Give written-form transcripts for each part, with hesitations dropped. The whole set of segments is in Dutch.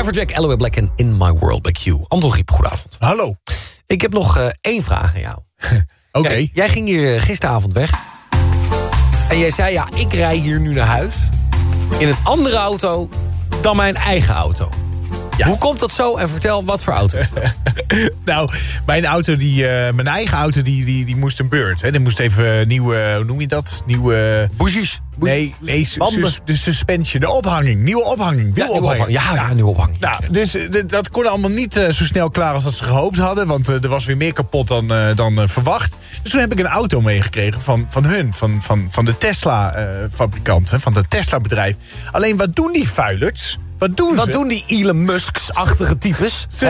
Everjack, Aloe Black en In My World by Q. Anton Griep, goedenavond. Hallo. Ik heb nog 1 vraag aan jou. Oké. Kijk, jij ging hier gisteravond weg. En jij zei, ja, ik rij hier nu naar huis. In een andere auto dan mijn eigen auto. Ja. Hoe komt dat zo? En vertel, wat voor auto is dat? Nou, mijn eigen auto, die moest een beurt. Hè. Die moest even nieuwe, hoe noem je dat? Nieuwe... Bougies. Nee, de suspension, de ophanging. Nieuwe ophanging. Ja, nieuwe ophanging. Nou, dus dat kon allemaal niet zo snel klaar als dat ze gehoopt hadden. Want er was weer meer kapot dan verwacht. Dus toen heb ik een auto meegekregen van de Tesla-fabrikant. Van het Tesla-bedrijf. Alleen, wat doen die vuilerds? Wat doen die Elon Musk-achtige types? Ze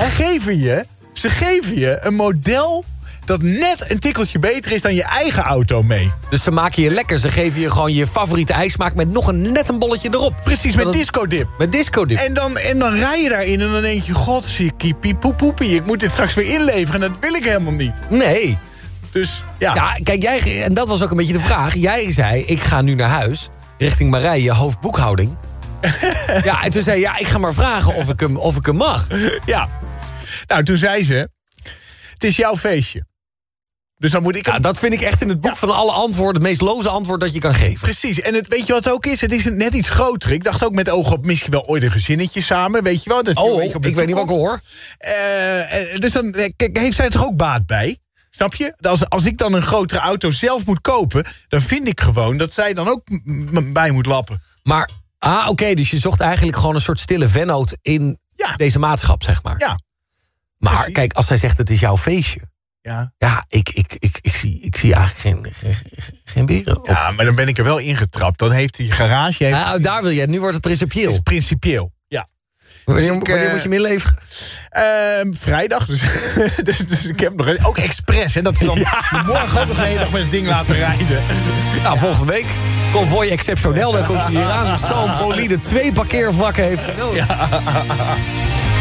geven je een model dat net een tikkeltje beter is dan je eigen auto mee. Dus ze maken je lekker. Ze geven je gewoon je favoriete ijsmaak met nog net een bolletje erop. Precies, met discodip. Met discodip. En dan rij je daarin en dan denk je... God, zie poepie, ik moet dit straks weer inleveren. En dat wil ik helemaal niet. Nee. Dus, ja. Ja, kijk, en dat was ook een beetje de vraag. Jij zei, ik ga nu naar huis, richting Marije, hoofdboekhouding. Ja, en toen zei ik ga maar vragen of ik hem mag. Ja. Nou, toen zei ze... Het is jouw feestje. Dus dan moet ik... Ja, dat vind ik echt in het boek van alle antwoorden... het meest loze antwoord dat je kan geven. Precies. En weet je wat het ook is? Het is net iets groter. Ik dacht ook met oog op misschien wel ooit een gezinnetje samen. Weet je wel? Dat ik weet niet wat ik hoor. Dus dan heeft zij er toch ook baat bij? Snap je? Als ik dan een grotere auto zelf moet kopen... dan vind ik gewoon dat zij dan ook bij moet lappen. Maar, oké, dus je zocht eigenlijk gewoon een soort stille vennoot... in deze maatschap, zeg maar. Ja. Maar precies. Kijk, als zij zegt het is jouw feestje... Ja, ik zie eigenlijk geen beren op. Ja, maar dan ben ik er wel ingetrapt. Dan heeft die garage... Nou, daar wil je. Nu wordt het principieel. Het is principieel, ja. Wanneer moet je hem inleveren? Vrijdag. Dus ik heb nog... Ook expres, hè. Dat is dan morgen ook nog de hele dag met het ding laten rijden. Nou, volgende week. Convoy exceptioneel, dan komt hij hier aan. Zo'n bolide 2 parkeervakken heeft hij nodig. Ja.